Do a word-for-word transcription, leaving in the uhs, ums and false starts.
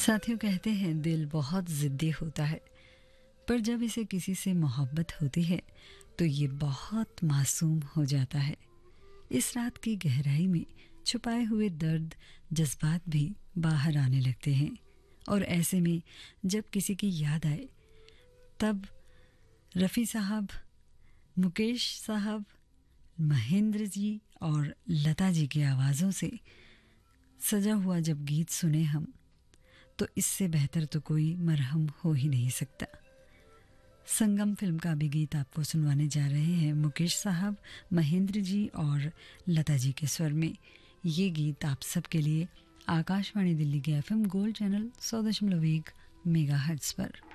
साथियों, कहते हैं दिल बहुत ज़िद्दी होता है, पर जब इसे किसी से मोहब्बत होती है तो ये बहुत मासूम हो जाता है। इस रात की गहराई में छुपाए हुए दर्द, जज्बात भी बाहर आने लगते हैं। और ऐसे में जब किसी की याद आए तब रफ़ी साहब, मुकेश साहब, महेंद्र जी और लता जी की आवाज़ों से सजा हुआ जब गीत सुने हम, तो इससे बेहतर तो कोई मरहम हो ही नहीं सकता। संगम फिल्म का भी गीत आपको सुनवाने जा रहे हैं मुकेश साहब, महेंद्र जी और लता जी के स्वर में। ये गीत आप सबके लिए आकाशवाणी दिल्ली के एफएम गोल्ड चैनल सौ दशमलव एक मेगा हर्ट्ज पर।